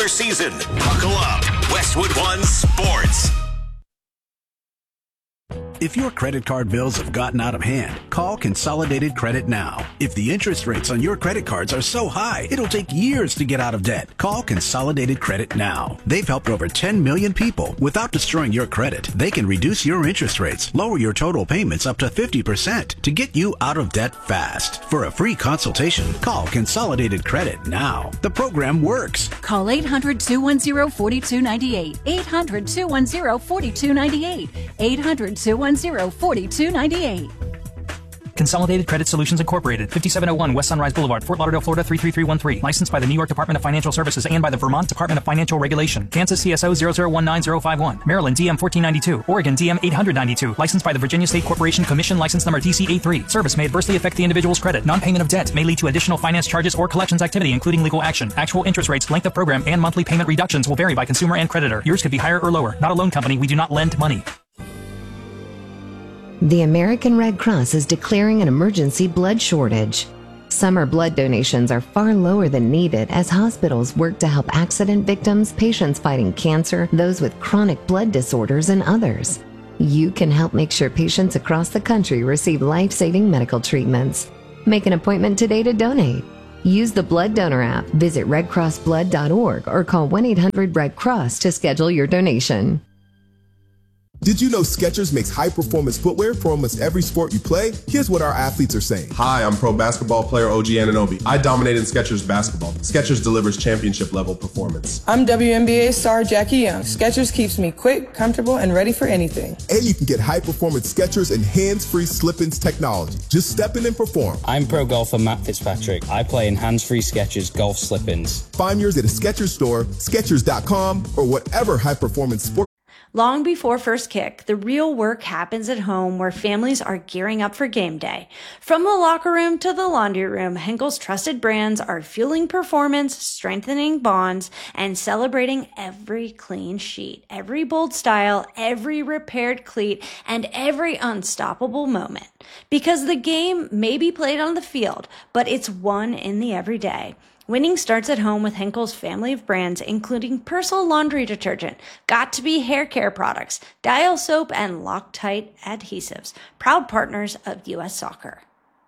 Season. Buckle up. Westwood One Sports. If your credit card bills have gotten out of hand, call Consolidated Credit now. If the interest rates on your credit cards are so high, it'll take years to get out of debt. Call Consolidated Credit now. They've helped over 10 million people. Without destroying your credit, they can reduce your interest rates, lower your total payments up to 50% to get you out of debt fast. For a free consultation, call Consolidated Credit now. The program works. Call 800-210-4298. 800-210-4298. 800-210-4298. Consolidated Credit Solutions Incorporated, 5701 West Sunrise Boulevard, Fort Lauderdale, Florida 33313. Licensed by the New York Department of Financial Services and by the Vermont Department of Financial Regulation. Kansas CSO 0019051. Maryland DM 1492. Oregon DM 892. Licensed by the Virginia State Corporation Commission, license number DC83. Service may adversely affect the individual's credit. Non-payment of debt may lead to additional finance charges or collections activity, including legal action. Actual interest rates, length of program, and monthly payment reductions will vary by consumer and creditor. Yours could be higher or lower. Not a loan company. We do not lend money. The American Red Cross is declaring an emergency blood shortage. Summer blood donations are far lower than needed as hospitals work to help accident victims, patients fighting cancer, those with chronic blood disorders, and others. You can help make sure patients across the country receive life-saving medical treatments. Make an appointment today to donate. Use the Blood Donor app, visit redcrossblood.org, or call 1-800-RED-CROSS to schedule your donation. Did you know Skechers makes high-performance footwear for almost every sport you play? Here's what our athletes are saying. Hi, I'm pro basketball player OG Anunoby. I dominate in Skechers basketball. Skechers delivers championship-level performance. I'm WNBA star Jackie Young. Skechers keeps me quick, comfortable, and ready for anything. And you can get high-performance Skechers and hands-free slip-ins technology. Just step in and perform. I'm pro golfer Matt Fitzpatrick. I play in hands-free Skechers golf slip-ins. Find yours at a Skechers store, Skechers.com, or whatever high-performance sport. Long before first kick, the real work happens at home where families are gearing up for game day. From the locker room to the laundry room, Henkel's trusted brands are fueling performance, strengthening bonds, and celebrating every clean sheet, every bold style, every repaired cleat, and every unstoppable moment. Because the game may be played on the field, but it's won in the everyday. Winning starts at home with Henkel's family of brands, including Persil laundry detergent, Got2b hair care products, Dial soap, and Loctite adhesives. Proud partners of U.S. Soccer.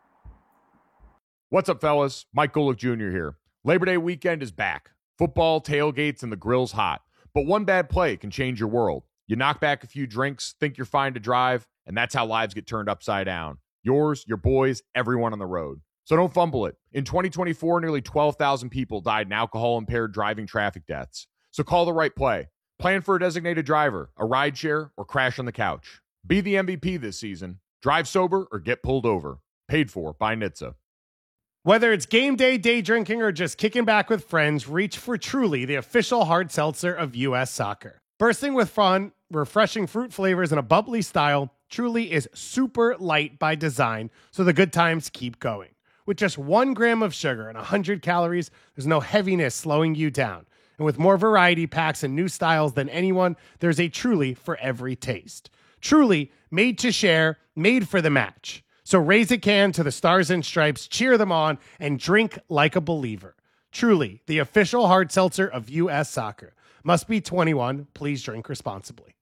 What's up, fellas? Mike Golick Jr. here. Labor Day weekend is back. Football, tailgates, and the grill's hot. But one bad play can change your world. You knock back a few drinks, think you're fine to drive, and that's how lives get turned upside down. Yours, your boys, everyone on the road. So don't fumble it. In 2024, nearly 12,000 people died in alcohol-impaired driving traffic deaths. So call the right play. Plan for a designated driver, a rideshare, or crash on the couch. Be the MVP this season. Drive sober or get pulled over. Paid for by NHTSA. Whether it's game day, day drinking, or just kicking back with friends, reach for Truly, the official hard seltzer of U.S. Soccer. Bursting with fun, refreshing fruit flavors, and a bubbly style, Truly is super light by design, so the good times keep going. With just 1 gram of sugar and 100 calories, there's no heaviness slowing you down. And with more variety packs and new styles than anyone, there's a Truly for every taste. Truly, made to share, made for the match. So raise a can to the Stars and Stripes, cheer them on, and drink like a believer. Truly, the official hard seltzer of U.S. Soccer. Must be 21. Please drink responsibly.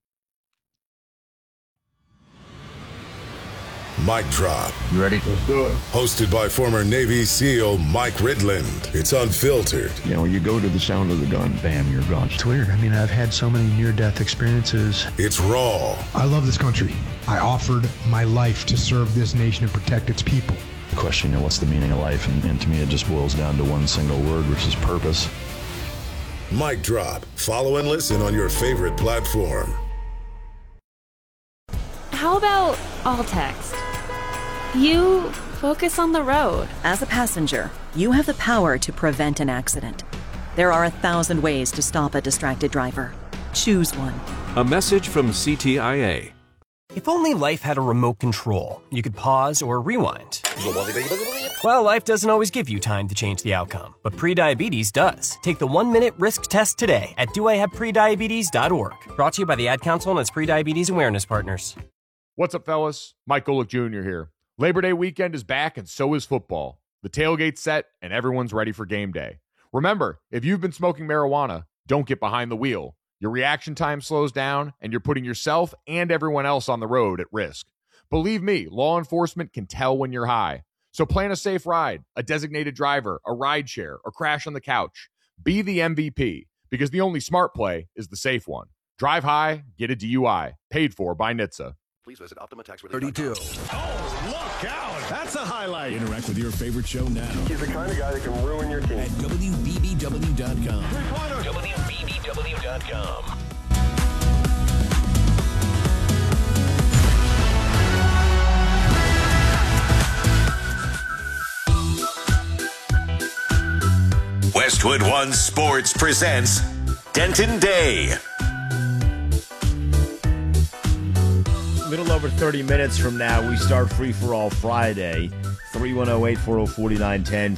Mic Drop. You ready? Let's do it. Hosted by former Navy SEAL Mike Ridland. It's unfiltered. You know, you go to the sound of the gun, bam, you're gone. It's weird. I mean, I've had so many near-death experiences. It's raw. I love this country. I offered my life to serve this nation and protect its people. The question, you know, what's the meaning of life? And to me, it just boils down to one single word, which is purpose. Mic Drop. Follow and listen on your favorite platform. How about all text? You focus on the road. As a passenger, you have the power to prevent an accident. There are 1,000 ways to stop a distracted driver. Choose one. A message from CTIA. If only life had a remote control, you could pause or rewind. Well, life doesn't always give you time to change the outcome, but prediabetes does. Take the 1-minute risk test today at doihaveprediabetes.org. Brought to you by the Ad Council and its prediabetes awareness partners. What's up, fellas? Mike Golick Jr. here. Labor Day weekend is back, and so is football. The tailgate's set, and everyone's ready for game day. Remember, if you've been smoking marijuana, Don't get behind the wheel. Your reaction time slows down, and you're putting yourself and everyone else on the road at risk. Believe me, law enforcement can tell when you're high. So plan a safe ride, a designated driver, a ride share, or crash on the couch. Be the MVP, because the only smart play is the safe one. Drive high, get a DUI. Paid for by NHTSA. Please visit Optima Tax 32. Oh, look out. That's a highlight. Interact with your favorite show now. He's the kind of guy that can ruin your team. At WBBW.com. WBBW.com. Westwood One Sports presents Denton Day. Little over 30 minutes from now, we start Free For All Friday. 310-840-4910,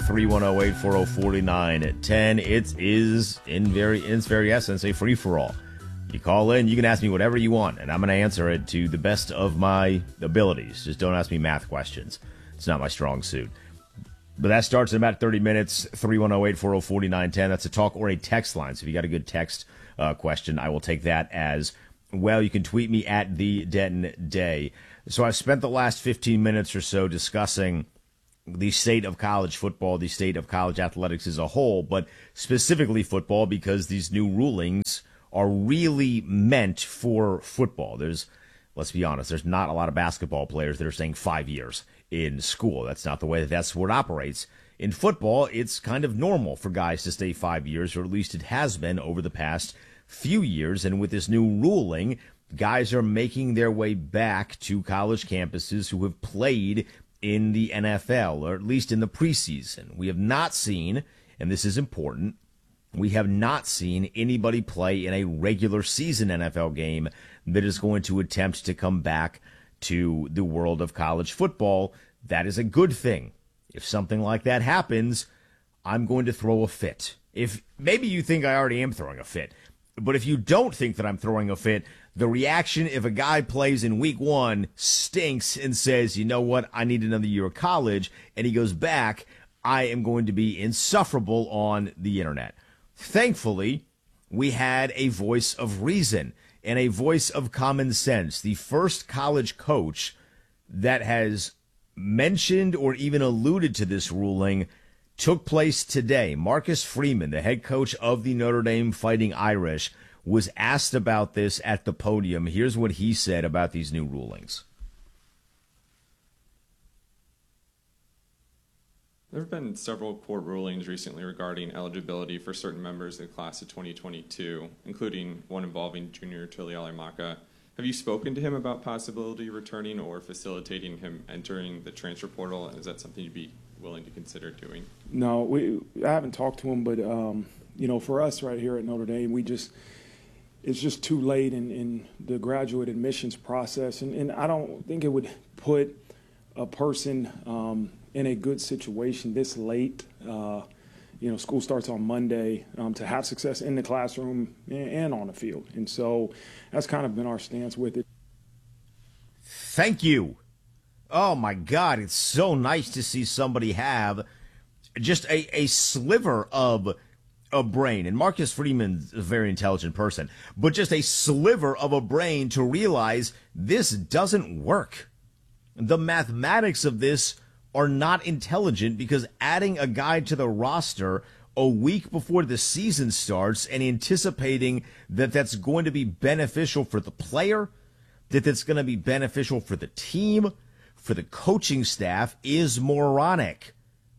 310-840-4910. It is, in its very essence, a free-for-all. You call in, you can ask me whatever you want, and I'm going to answer it to the best of my abilities. Just don't ask me math questions. It's not my strong suit. But that starts in about 30 minutes, 310-840-4910. That's a talk or a text line. So if you got a good text question, I will take that as well. You can tweet me at the Denton Day. So I've spent the last 15 minutes or so discussing the state of college football, the state of college athletics as a whole, but specifically football, because these new rulings are really meant for football. Let's be honest, there's not a lot of basketball players that are staying 5 years in school. That's not the way that sport operates. In football, it's kind of normal for guys to stay 5 years, or at least it has been over the past few years. And with this new ruling, guys are making their way back to college campuses who have played in the NFL, or at least in the preseason. We have not seen, and this is important, we have not seen anybody play in a regular season NFL game that is going to attempt to come back to the world of college football. That is a good thing. If something like that happens, I'm going to throw a fit. If maybe you think I already am throwing a fit, but if you don't think that I'm throwing a fit, the reaction if a guy plays in week one stinks and says, you know what, I need another year of college, and he goes back, I am going to be insufferable on the internet. Thankfully, we had a voice of reason and a voice of common sense. The first college coach that has mentioned or even alluded to this ruling took place today. Marcus Freeman, the head coach of the Notre Dame Fighting Irish, was asked about this at the podium. Here's what he said about these new rulings. There have been several court rulings recently regarding eligibility for certain members of the class of 2022, including one involving Junior Tulialemaka. Have you spoken to him about possibility returning or facilitating him entering the transfer portal? And is that something you'd be willing to consider doing? No, I haven't talked to him, but for us right here at Notre Dame, it's just too late in the graduate admissions process, and I don't think it would put a person in a good situation this late. School starts on Monday, to have success in the classroom and on the field. And so that's kind of been our stance with it. Thank you. Oh, my God. It's so nice to see somebody have just a sliver of a brain. And Marcus Freeman's a very intelligent person, but just a sliver of a brain to realize this doesn't work. The mathematics of this are not intelligent, because adding a guy to the roster a week before the season starts and anticipating that that's going to be beneficial for the player, that that's going to be beneficial for the team, for the coaching staff, is moronic.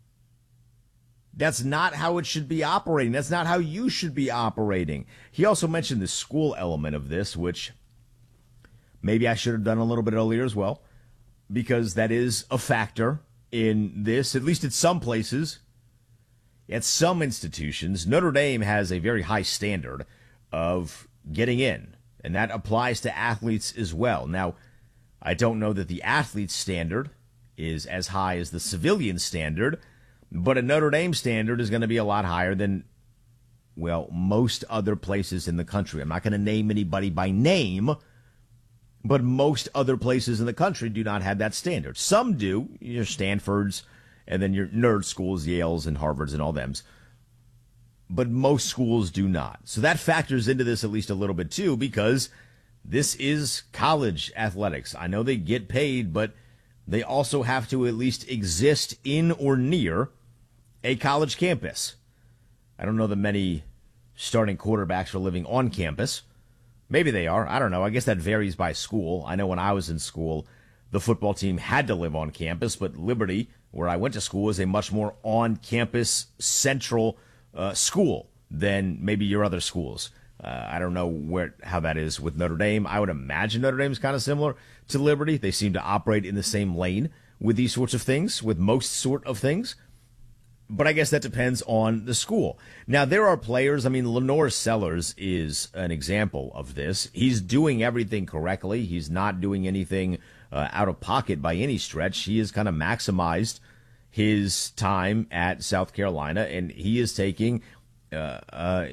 That's not how it should be operating. That's not how you should be operating. He also mentioned the school element of this, which maybe I should have done a little bit earlier as well, because that is a factor in this, at least at some places. At some institutions, Notre Dame has a very high standard of getting in, and that applies to athletes as well. Now, I don't know that the athlete standard is as high as the civilian standard, but a Notre Dame standard is going to be a lot higher than, well, most other places in the country. I'm not going to name anybody by name, but most other places in the country do not have that standard. Some do, your Stanfords, and then your nerd schools, Yales and Harvards and all them. but most schools do not. So that factors into this at least a little bit too, because this is college athletics. I know they get paid, but they also have to at least exist in or near a college campus. I don't know that many starting quarterbacks are living on campus. Maybe they are. I don't know. I guess that varies by school. I know when I was in school, the football team had to live on campus, but Liberty, where I went to school, is a much more on-campus central school than maybe your other schools. I don't know how that is with Notre Dame. I would imagine Notre Dame is kind of similar to Liberty. They seem to operate in the same lane with these sorts of things, with most sort of things. But I guess that depends on the school. Now, there are players. I mean, Lenore Sellers is an example of this. He's doing everything correctly. He's not doing anything out of pocket by any stretch. He has kind of maximized his time at South Carolina, and he is taking not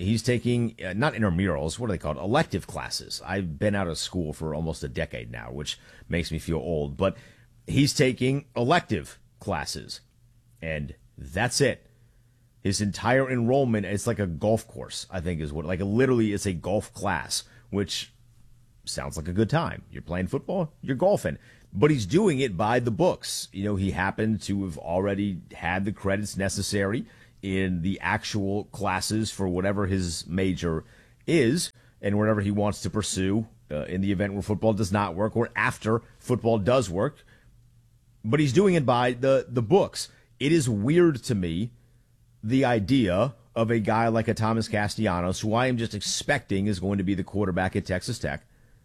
intramurals, what are they called? Elective classes. I've been out of school for almost a decade now, which makes me feel old. But he's taking elective classes, and that's it. His entire enrollment, it's like a golf course, I think is what, like literally it's a golf class, which sounds like a good time. You're playing football, you're golfing. But he's doing it by the books. You know, he happened to have already had the credits necessary in the actual classes for whatever his major is and whatever he wants to pursue in the event where football does not work or after football does work. But he's doing it by the books. It is weird to me, the idea of a guy like a Thomas Castellanos, who I am just expecting is going to be the quarterback at Texas Tech.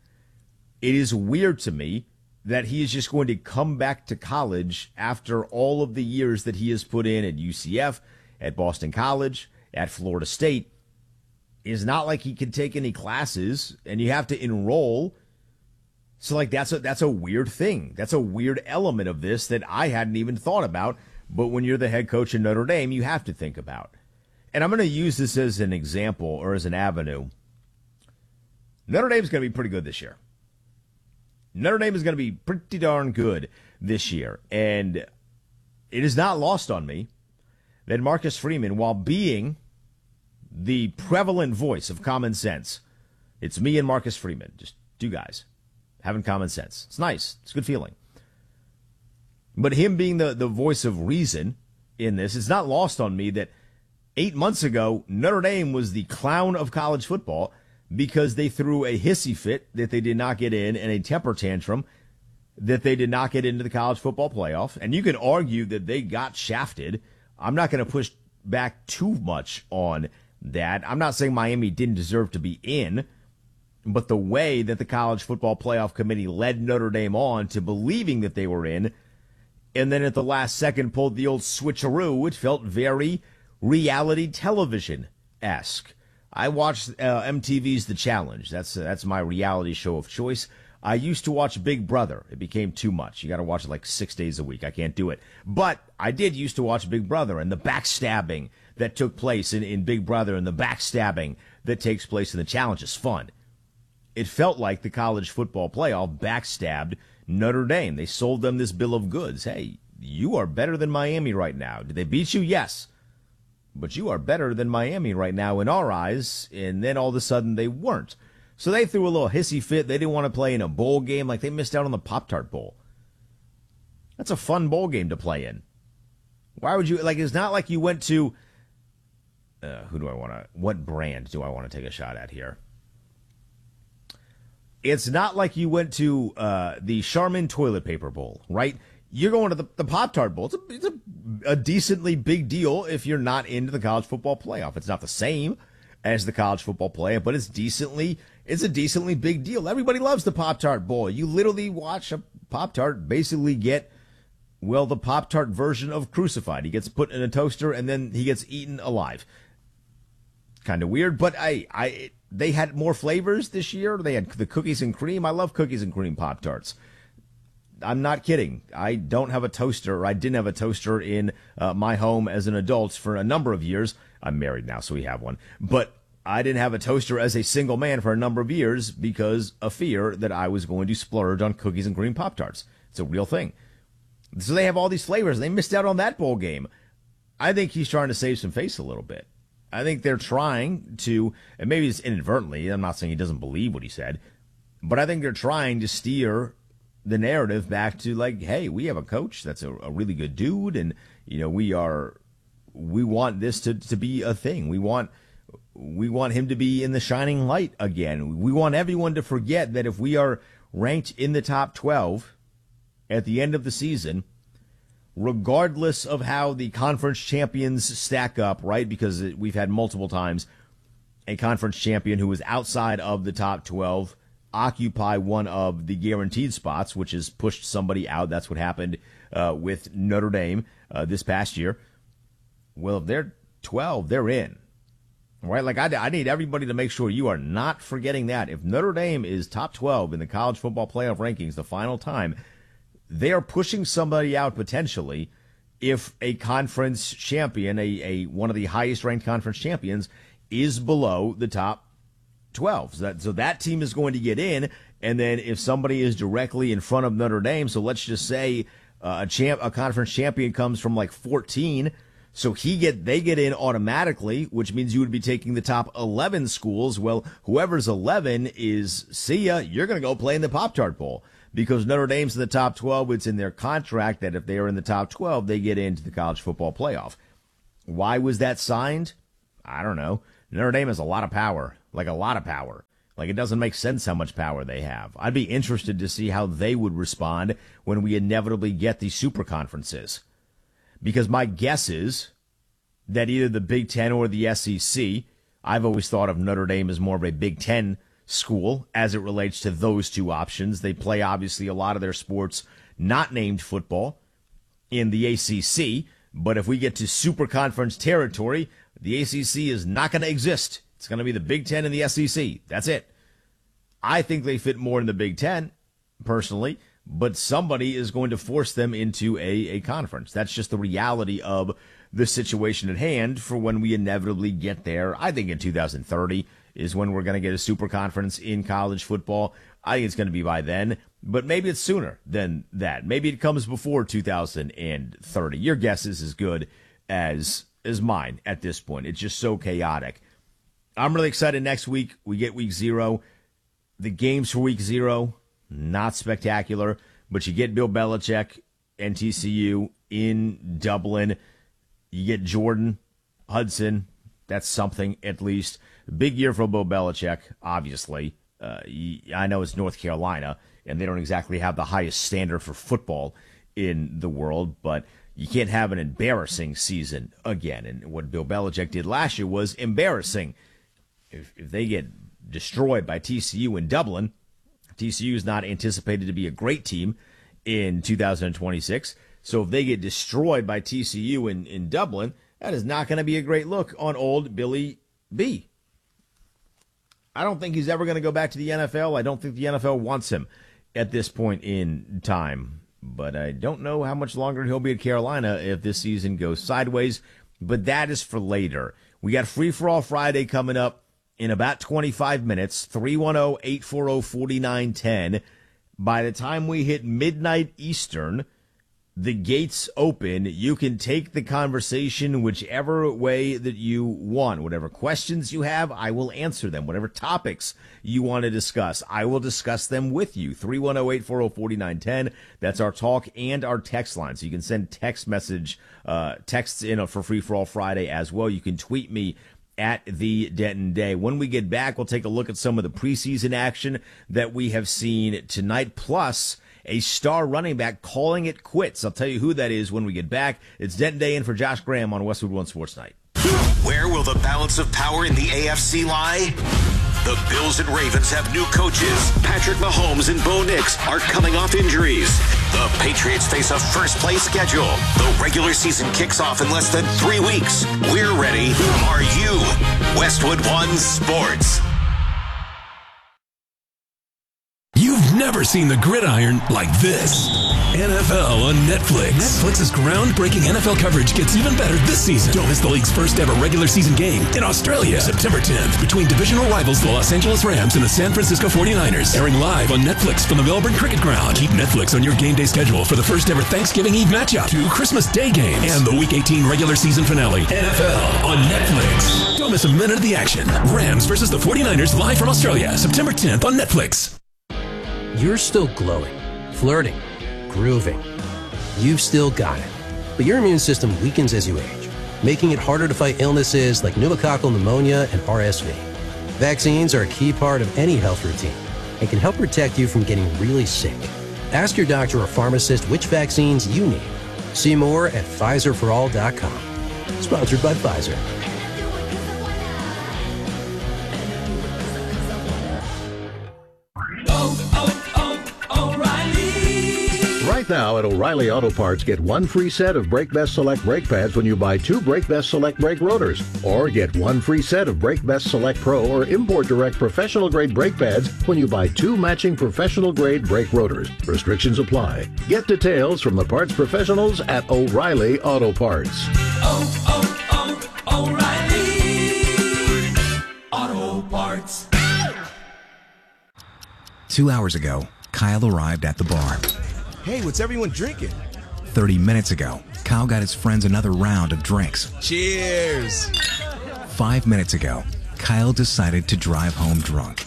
It is weird to me that he is just going to come back to college after all of the years that he has put in at UCF, at Boston College, at Florida State. It's not like he can take any classes, and you have to enroll. So, like, that's a weird thing. That's a weird element of this that I hadn't even thought about. But when you're the head coach in Notre Dame, you have to think about. And I'm going to use this as an example or as an avenue. Notre Dame's going to be pretty good this year. Notre Dame is going to be pretty darn good this year. And it is not lost on me that Marcus Freeman, while being the prevalent voice of common sense, it's me and Marcus Freeman, just two guys having common sense. It's nice. It's a good feeling. But him being the voice of reason in this, it's not lost on me that 8 months ago, Notre Dame was the clown of college football because they threw a hissy fit that they did not get in and a temper tantrum that they did not get into the college football playoff. And you can argue that they got shafted. I'm not going to push back too much on that. I'm not saying Miami didn't deserve to be in, but the way that the college football playoff committee led Notre Dame on to believing that they were in, and then at the last second pulled the old switcheroo, it felt very reality television-esque. I watched MTV's The Challenge. That's my reality show of choice. I used to watch Big Brother. It became too much. You got to watch it like 6 days a week. I can't do it. But I did used to watch Big Brother, and the backstabbing that took place in Big Brother and the backstabbing that takes place in The Challenge is fun. It felt like the college football playoff backstabbed Notre Dame. They sold them this bill of goods. Hey, you are better than Miami right now. Did they beat you? Yes. But you are better than Miami right now in our eyes. And then all of a sudden they weren't. So they threw a little hissy fit. They didn't want to play in a bowl game. Like they missed out on the Pop-Tart Bowl. That's a fun bowl game to play in. Why would you, like, it's not like you went to, what brand do I want to take a shot at here? It's not like you went to the Charmin Toilet Paper Bowl, right? You're going to the Pop-Tart Bowl. It's a decently big deal if you're not into the college football playoff. It's not the same as the college football playoff, but it's a decently big deal. Everybody loves the Pop-Tart Bowl. You literally watch a Pop-Tart basically get, well, the Pop-Tart version of Crucified. He gets put in a toaster and then he gets eaten alive. Kind of weird, but they had more flavors this year. They had the cookies and cream. I love cookies and cream Pop-Tarts. I'm not kidding. I don't have a toaster, or I didn't have a toaster in my home as an adult for a number of years. I'm married now, so we have one. But I didn't have a toaster as a single man for a number of years because of fear that I was going to splurge on cookies and cream Pop-Tarts. It's a real thing. So they have all these flavors. They missed out on that bowl game. I think he's trying to save some face a little bit. I think they're trying to, and maybe it's inadvertently, I'm not saying he doesn't believe what he said, but I think they're trying to steer the narrative back to like, hey, we have a coach that's a really good dude, and we want this to be a thing. We want him to be in the shining light again. We want everyone to forget that if we are ranked in the top 12 at the end of the season, regardless of how the conference champions stack up, right? Because we've had multiple times a conference champion who was outside of the top 12 occupy one of the guaranteed spots, which has pushed somebody out. That's what happened with Notre Dame this past year. Well, if they're 12, they're in. Right? Like, I need everybody to make sure you are not forgetting that. If Notre Dame is top 12 in the college football playoff rankings the final time, they are pushing somebody out potentially if a conference champion, one of the highest ranked conference champions, is below the top 12. So that team is going to get in, and then if somebody is directly in front of Notre Dame, so let's just say a conference champion comes from like 14, so they get in automatically, which means you would be taking the top 11 schools. Well, whoever's 11 is, see ya, you're going to go play in the Pop-Tart Bowl. Because Notre Dame's in the top 12, it's in their contract that if they are in the top 12, they get into the college football playoff. Why was that signed? I don't know. Notre Dame has a lot of power, like a lot of power. Like, it doesn't make sense how much power they have. I'd be interested to see how they would respond when we inevitably get these super conferences. Because my guess is that either the Big Ten or the SEC, I've always thought of Notre Dame as more of a Big Ten school as it relates to those two options. They play, obviously, a lot of their sports not named football in the ACC, but if we get to super conference territory, the ACC is not going to exist. It's going to be the Big Ten and the SEC. That's it. I think they fit more in the Big Ten, personally, but somebody is going to force them into a conference. That's just the reality of the situation at hand for when we inevitably get there. I think in 2030 is when we're going to get a super conference in college football. I think it's going to be by then, but maybe it's sooner than that. Maybe it comes before 2030. Your guess is as good as mine at this point. It's just so chaotic. I'm really excited. Next week, we get week 0. The games for week 0, not spectacular, but you get Bill Belichick and TCU in Dublin. You get Jordan Hudson. That's something, at least. Big year for Bill Belichick, obviously. I know it's North Carolina, and they don't exactly have the highest standard for football in the world, but you can't have an embarrassing season again. And what Bill Belichick did last year was embarrassing. If they get destroyed by TCU in Dublin, TCU is not anticipated to be a great team in 2026. So if they get destroyed by TCU in Dublin, that is not going to be a great look on old Billy B. I don't think he's ever going to go back to the NFL. I don't think the NFL wants him at this point in time. But I don't know how much longer he'll be at Carolina if this season goes sideways. But that is for later. We got Free For All Friday coming up in about 25 minutes. 310-840-4910. By the time we hit midnight Eastern, the gates open. You can take the conversation whichever way that you want. Whatever questions you have, I will answer them. Whatever topics you want to discuss, I will discuss them with you. 310-840-4910. That's our talk and our text line. So you can send texts in for Free For All Friday as well. You can tweet me at the Denton Day. When we get back, we'll take a look at some of the preseason action that we have seen tonight, plus a star running back calling it quits. I'll tell you who that is when we get back. It's Denton Day in for Josh Graham on Westwood One Sports Night. Where will the balance of power in the AFC lie? The Bills and Ravens have new coaches. Patrick Mahomes and Bo Nix are coming off injuries. The Patriots face a first-place schedule. The regular season kicks off in less than 3 weeks. We're ready. Are you? Westwood One Sports. You've never never seen the gridiron like this. NFL on Netflix. Netflix's groundbreaking NFL coverage gets even better this season. Don't miss the league's first ever regular season game in Australia, September 10th, between divisional rivals the Los Angeles Rams and the San Francisco 49ers. Airing live on Netflix from the Melbourne Cricket Ground. Keep Netflix on your game day schedule for the first ever Thanksgiving Eve matchup, 2 Christmas Day games, and the Week 18 regular season finale. NFL on Netflix. Don't miss a minute of the action. Rams versus the 49ers live from Australia, September 10th on Netflix. You're still glowing, flirting, grooving. You've still got it. But your immune system weakens as you age, making it harder to fight illnesses like pneumococcal pneumonia and RSV. Vaccines are a key part of any health routine and can help protect you from getting really sick. Ask your doctor or pharmacist which vaccines you need. See more at PfizerForAll.com. Sponsored by Pfizer. Right now at O'Reilly Auto Parts, get 1 free set of Brake Best Select brake pads when you buy 2 Brake Best Select brake rotors. Or get 1 free set of Brake Best Select Pro or Import Direct professional grade brake pads when you buy 2 matching professional grade brake rotors. Restrictions apply. Get details from the parts professionals at O'Reilly Auto Parts. O'Reilly Auto Parts. 2 hours ago, Kyle arrived at the bar. Hey, what's everyone drinking? 30 minutes ago, Kyle got his friends another round of drinks. Cheers! 5 minutes ago, Kyle decided to drive home drunk.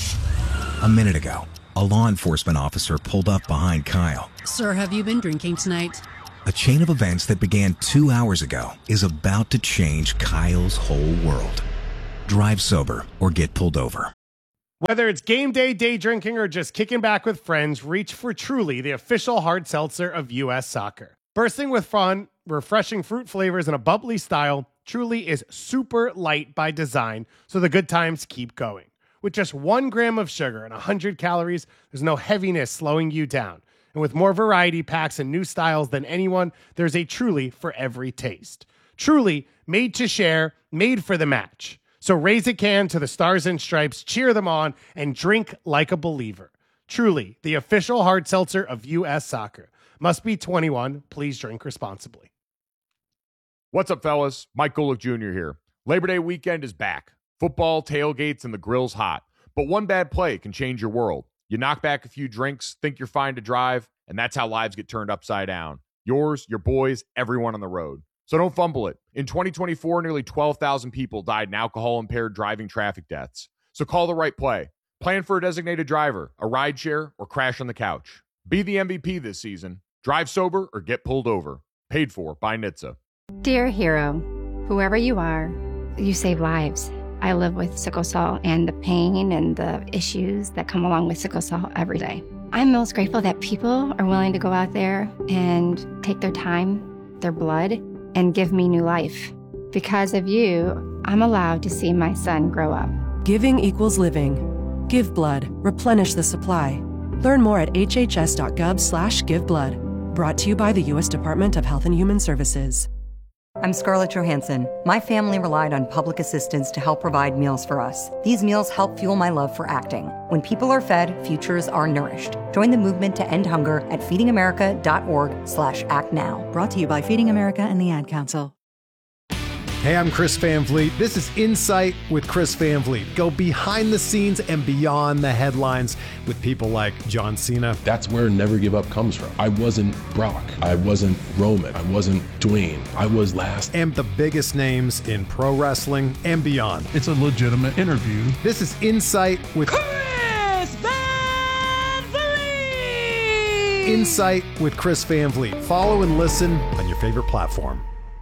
A minute ago, a law enforcement officer pulled up behind Kyle. Sir, have you been drinking tonight? A chain of events that began 2 hours ago is about to change Kyle's whole world. Drive sober or get pulled over. Whether it's game day, day drinking, or just kicking back with friends, reach for Truly, the official hard seltzer of U.S. soccer. Bursting with fun, refreshing fruit flavors, and a bubbly style, Truly is super light by design, so the good times keep going. With just 1 gram of sugar and 100 calories, there's no heaviness slowing you down. And with more variety packs and new styles than anyone, there's a Truly for every taste. Truly, made to share, made for the match. So raise a can to the Stars and Stripes, cheer them on, and drink like a believer. Truly, the official hard seltzer of U.S. soccer. Must be 21. Please drink responsibly. What's up, fellas? Mike Golick Jr. here. Labor Day weekend is back. Football, tailgates, and the grill's hot. But one bad play can change your world. You knock back a few drinks, think you're fine to drive, and that's how lives get turned upside down. Yours, your boys, everyone on the road. So don't fumble it. In 2024, nearly 12,000 people died in alcohol-impaired driving traffic deaths. So call the right play. Plan for a designated driver, a rideshare, or crash on the couch. Be the MVP this season. Drive sober or get pulled over. Paid for by NHTSA. Dear hero, whoever you are, you save lives. I live with sickle cell and the pain and the issues that come along with sickle cell every day. I'm most grateful that people are willing to go out there and take their time, their blood, and give me new life. Because of you, I'm allowed to see my son grow up. Giving equals living. Give blood. Replenish the supply. Learn more at hhs.gov/giveblood. Brought to you by the U.S. Department of Health and Human Services. I'm Scarlett Johansson. My family relied on public assistance to help provide meals for us. These meals help fuel my love for acting. When people are fed, futures are nourished. Join the movement to end hunger at feedingamerica.org/actnow. Brought to you by Feeding America and the Ad Council. Hey, I'm Chris Van Vliet. This is Insight with Chris Van Vliet. Go behind the scenes and beyond the headlines with people like John Cena. That's where Never Give Up comes from. I wasn't Brock. I wasn't Roman. I wasn't Dwayne. I was last. And the biggest names in pro wrestling and beyond. It's a legitimate interview. This is Insight with Chris Van Vliet! Insight with Chris Van Vliet. Follow and listen on your favorite platform.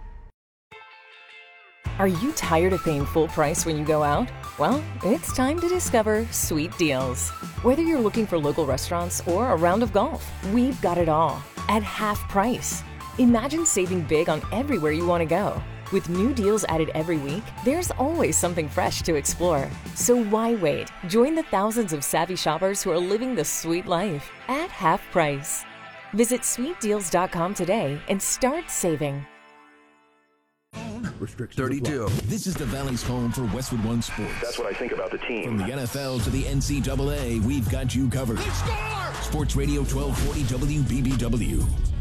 Are you tired of paying full price when you go out? Well, it's time to discover Sweet Deals. Whether you're looking for local restaurants or a round of golf, we've got it all at half price. Imagine saving big on everywhere you want to go. With new deals added every week, there's always something fresh to explore. So why wait? Join the thousands of savvy shoppers who are living the sweet life at half price. Visit sweetdeals.com today and start saving. Restrictions 32. apply. This is the Valley's home for Westwood One Sports. That's what I think about the team. From the NFL to the NCAA, we've got you covered. Sports Radio 1240 WBBW.